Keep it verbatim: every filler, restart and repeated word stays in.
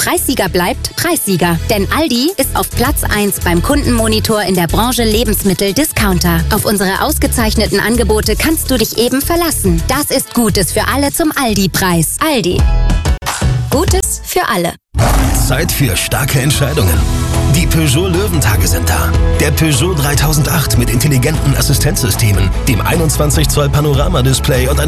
Preissieger bleibt Preissieger. Denn Aldi ist auf Platz eins beim Kundenmonitor in der Branche Lebensmittel-Discounter. Auf unsere ausgezeichneten Angebote kannst du dich eben verlassen. Das ist Gutes für alle zum Aldi-Preis. Aldi. Gutes für alle. Zeit für starke Entscheidungen. Die Peugeot Löwentage sind da. Der Peugeot dreitausendacht mit intelligenten Assistenzsystemen, dem einundzwanzig Zoll Panoramadisplay und